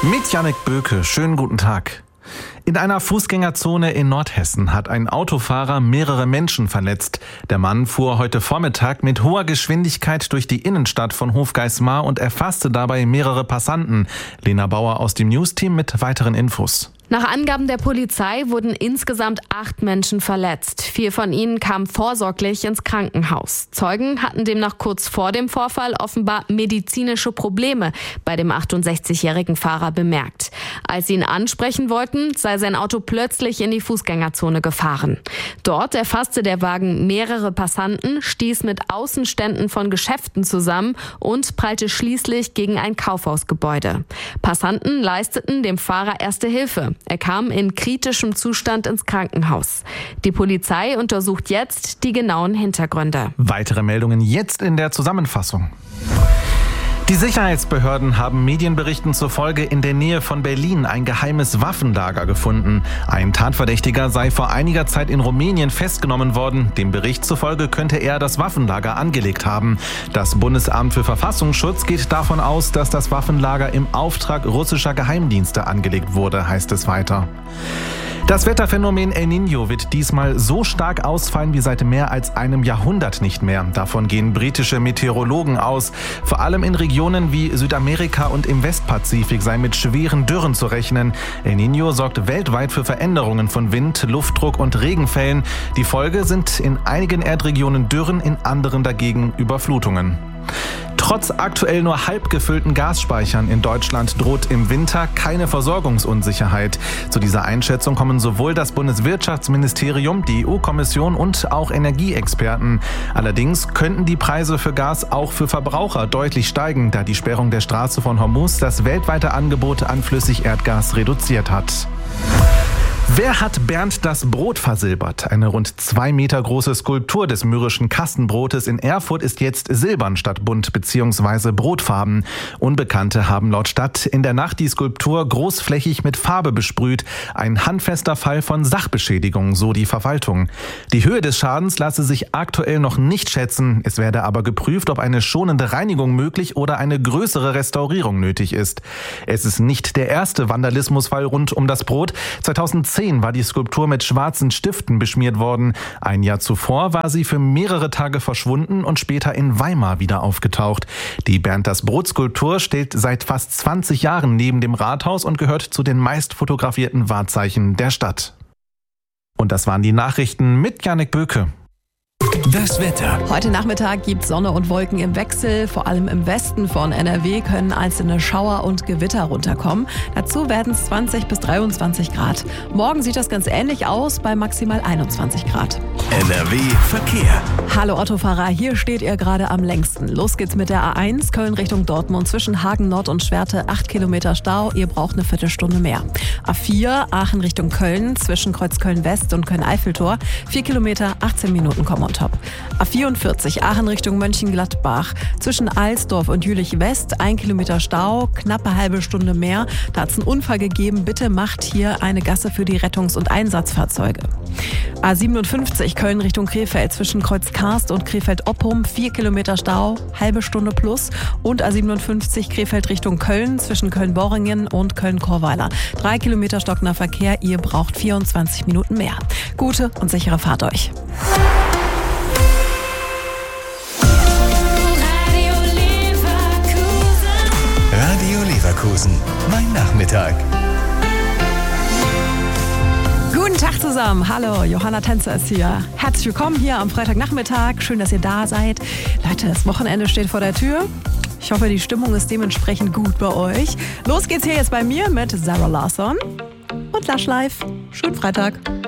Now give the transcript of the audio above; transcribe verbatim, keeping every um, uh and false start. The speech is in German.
Mit Jannik Böke, schönen guten Tag. In einer Fußgängerzone in Nordhessen hat ein Autofahrer mehrere Menschen verletzt. Der Mann fuhr heute Vormittag mit hoher Geschwindigkeit durch die Innenstadt von Hofgeismar und erfasste dabei mehrere Passanten. Lena Bauer aus dem News-Team mit weiteren Infos. Nach Angaben der Polizei wurden insgesamt acht Menschen verletzt. Vier von ihnen kamen vorsorglich ins Krankenhaus. Zeugen hatten demnach kurz vor dem Vorfall offenbar medizinische Probleme bei dem achtundsechzigjährigen Fahrer bemerkt. Als sie ihn ansprechen wollten, sei sein Auto plötzlich in die Fußgängerzone gefahren. Dort erfasste der Wagen mehrere Passanten, stieß mit Außenständen von Geschäften zusammen und prallte schließlich gegen ein Kaufhausgebäude. Passanten leisteten dem Fahrer erste Hilfe. Er kam in kritischem Zustand ins Krankenhaus. Die Polizei untersucht jetzt die genauen Hintergründe. Weitere Meldungen jetzt in der Zusammenfassung. Die Sicherheitsbehörden haben Medienberichten zufolge in der Nähe von Berlin ein geheimes Waffenlager gefunden. Ein Tatverdächtiger sei vor einiger Zeit in Rumänien festgenommen worden. Dem Bericht zufolge könnte er das Waffenlager angelegt haben. Das Bundesamt für Verfassungsschutz geht davon aus, dass das Waffenlager im Auftrag russischer Geheimdienste angelegt wurde, heißt es weiter. Das Wetterphänomen El Niño wird diesmal so stark ausfallen wie seit mehr als einem Jahrhundert nicht mehr. Davon gehen britische Meteorologen aus. Vor allem in Regionen wie Südamerika und im Westpazifik sei mit schweren Dürren zu rechnen. El Niño sorgt weltweit für Veränderungen von Wind, Luftdruck und Regenfällen. Die Folge sind in einigen Erdregionen Dürren, in anderen dagegen Überflutungen. Trotz aktuell nur halb gefüllten Gasspeichern in Deutschland droht im Winter keine Versorgungsunsicherheit. Zu dieser Einschätzung kommen sowohl das Bundeswirtschaftsministerium, die E U-Kommission und auch Energieexperten. Allerdings könnten die Preise für Gas auch für Verbraucher deutlich steigen, da die Sperrung der Straße von Hormuz das weltweite Angebot an Flüssigerdgas reduziert hat. Wer hat Bernd das Brot versilbert? Eine rund zwei Meter große Skulptur des mürrischen Kastenbrotes in Erfurt ist jetzt silbern statt bunt bzw. brotfarben. Unbekannte haben laut Stadt in der Nacht die Skulptur großflächig mit Farbe besprüht. Ein handfester Fall von Sachbeschädigung, so die Verwaltung. Die Höhe des Schadens lasse sich aktuell noch nicht schätzen. Es werde aber geprüft, ob eine schonende Reinigung möglich oder eine größere Restaurierung nötig ist. Es ist nicht der erste Vandalismusfall rund um das Brot. zweitausendzehn war die Skulptur mit schwarzen Stiften beschmiert worden. Ein Jahr zuvor war sie für mehrere Tage verschwunden und später in Weimar wieder aufgetaucht. Die Bernd das Brot-Skulptur steht seit fast zwanzig Jahren neben dem Rathaus und gehört zu den meist fotografierten Wahrzeichen der Stadt. Und das waren die Nachrichten mit Jannik Böke. Das Wetter. Heute Nachmittag gibt Sonne und Wolken im Wechsel. Vor allem im Westen von N R W können einzelne Schauer und Gewitter runterkommen. Dazu werden es zwanzig bis dreiundzwanzig Grad. Morgen sieht das ganz ähnlich aus bei maximal einundzwanzig Grad. N R W Verkehr. Hallo Autofahrer, hier steht ihr gerade am längsten. Los geht's mit der A eins Köln Richtung Dortmund zwischen Hagen Nord und Schwerte. acht Kilometer Stau, ihr braucht eine Viertelstunde mehr. A vier Aachen Richtung Köln zwischen Kreuzköln West und Köln-Eiffeltor. vier Kilometer, achtzehn Minuten kommen on top. A vierundvierzig Aachen Richtung Mönchengladbach zwischen Alsdorf und Jülich West. ein Kilometer Stau, knappe halbe Stunde mehr. Da hat es einen Unfall gegeben. Bitte macht hier eine Gasse für die Rettungs- und Einsatzfahrzeuge. A siebenundfünfzig Köln Richtung Krefeld zwischen Kreuzkarst und Krefeld-Oppum. vier Kilometer Stau, halbe Stunde plus. Und A siebenundfünfzig Krefeld Richtung Köln zwischen Köln-Borringen und Köln-Chorweiler. drei Kilometer stockender Verkehr, ihr braucht vierundzwanzig Minuten mehr. Gute und sichere Fahrt euch. Radio Leverkusen. Mein Nachmittag. Guten Tag zusammen. Hallo, Johanna Tänzer ist hier. Herzlich willkommen hier am Freitagnachmittag. Schön, dass ihr da seid. Leute, das Wochenende steht vor der Tür. Ich hoffe, die Stimmung ist dementsprechend gut bei euch. Los geht's hier jetzt bei mir mit Sarah Larsson und Lush Life. Schönen Freitag.